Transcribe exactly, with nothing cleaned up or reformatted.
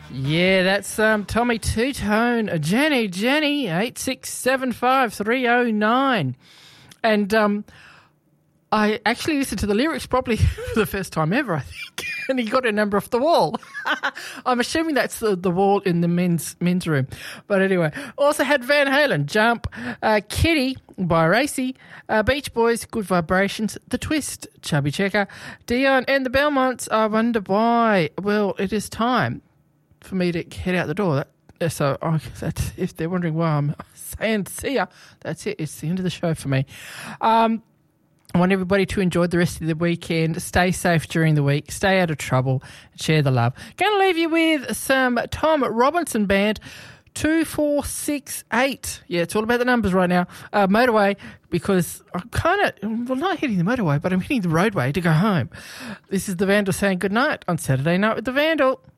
Yeah, that's um, Tommy Two-Tone, Jenny, Jenny, eight six seven five three oh nine. And um, I actually listened to the lyrics properly for the first time ever, I think, and he got a number off the wall. I'm assuming that's the, the wall in the men's men's room. But anyway, also had Van Halen, Jump, uh, Kitty by Racy, uh, Beach Boys, Good Vibrations, The Twist, Chubby Checker, Dion and the Belmonts, I Wonder Why. Well, it is time for me to head out the door. That, so oh, that's, if they're wondering why I'm saying see ya, that's it. It's the end of the show for me. Um, I want everybody to enjoy the rest of the weekend. Stay safe during the week. Stay out of trouble. Share the love. Going to leave you with some Tom Robinson Band, two four six eight. Yeah, it's all about the numbers right now. Uh, motorway, because I'm kind of, well, not hitting the motorway, but I'm hitting the roadway to go home. This is the Vandal saying good night on Saturday Night with the Vandal.